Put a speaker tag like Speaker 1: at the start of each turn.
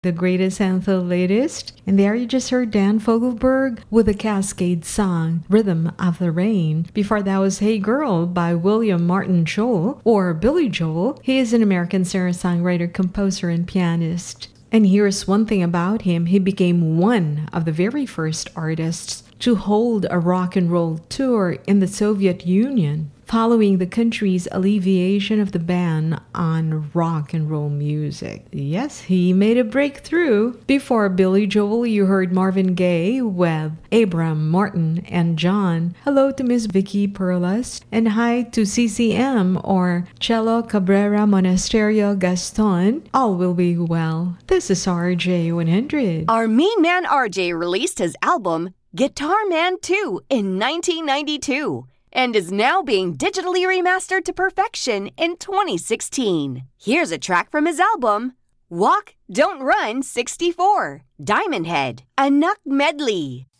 Speaker 1: the greatest and the latest. And there you just heard Dan Fogelberg with the Cascade song, Rhythm of the Rain. Before that was Hey Girl by William Martin Joel, or Billy Joel. He is an American singer-songwriter, composer, and pianist. And here's one thing about him, he became one of the very first artists to hold a rock and roll tour in the Soviet Union, following the country's alleviation of the ban on rock and roll music. Yes, he made a breakthrough. Before Billy Joel, you heard Marvin Gaye with Abram, Martin, and John. Hello to Miss Vicky Perlas, and hi to CCM or Cello Cabrera Monasterio Gaston. All will be well. This is RJ100.
Speaker 2: Our Mean Man RJ released his album Guitar Man 2 in 1992. And is now being digitally remastered to perfection in 2016. Here's a track from his album, Walk, Don't Run 64, Diamond Head, a Nuck Medley.